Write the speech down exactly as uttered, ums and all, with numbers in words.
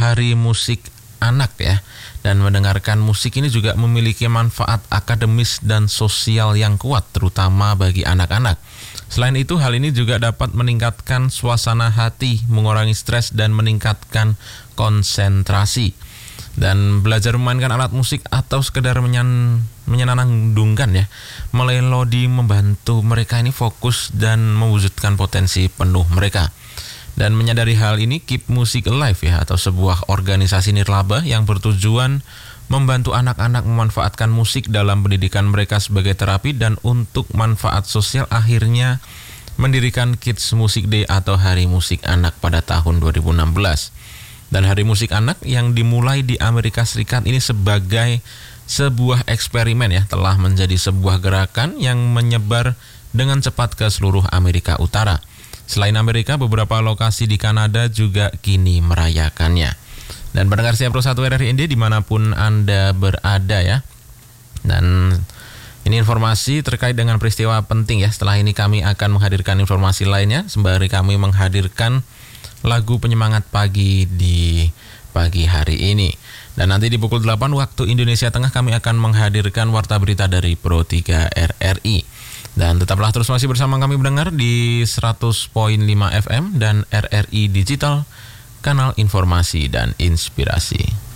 Hari Musik Anak ya. Dan mendengarkan musik ini juga memiliki manfaat akademis dan sosial yang kuat, terutama bagi anak-anak. Selain itu, hal ini juga dapat meningkatkan suasana hati, mengurangi stres, dan meningkatkan konsentrasi. Dan belajar memainkan alat musik atau sekedar menyen, menyenandungkan ya, melodi membantu mereka ini fokus dan mewujudkan potensi penuh mereka. Dan menyadari hal ini, Keep Music Alive ya, atau sebuah organisasi nirlaba yang bertujuan membantu anak-anak memanfaatkan musik dalam pendidikan mereka sebagai terapi dan untuk manfaat sosial, akhirnya mendirikan Kids Music Day atau Hari Musik Anak pada tahun dua ribu enam belas. Dan Hari Musik Anak yang dimulai di Amerika Serikat ini sebagai sebuah eksperimen ya, telah menjadi sebuah gerakan yang menyebar dengan cepat ke seluruh Amerika Utara. Selain Amerika, beberapa lokasi di Kanada juga kini merayakannya. Dan pendengar Siap Pro satu R R I N D dimanapun Anda berada ya. Dan ini informasi terkait dengan peristiwa penting ya. Setelah ini kami akan menghadirkan informasi lainnya, sembari kami menghadirkan lagu penyemangat pagi di pagi hari ini. Dan nanti di pukul delapan waktu Indonesia Tengah kami akan menghadirkan warta berita dari Pro tiga R R I. Dan tetaplah terus masih bersama kami mendengar di seratus koma lima F M dan R R I Digital, kanal informasi dan inspirasi.